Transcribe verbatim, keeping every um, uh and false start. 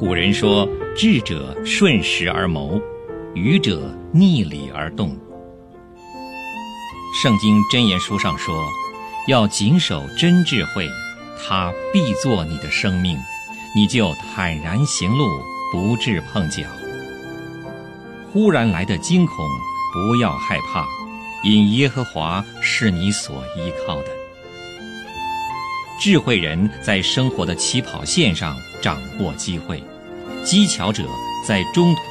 古人说，智者顺时而谋，愚者逆理而动。圣经箴言书上说，要谨守真智慧，它必作你的生命，你就坦然行路，不致碰脚。忽然来的惊恐，不要害怕，因耶和华是你所依靠的。智慧人在生活的起跑线上掌握机会，机巧者在中途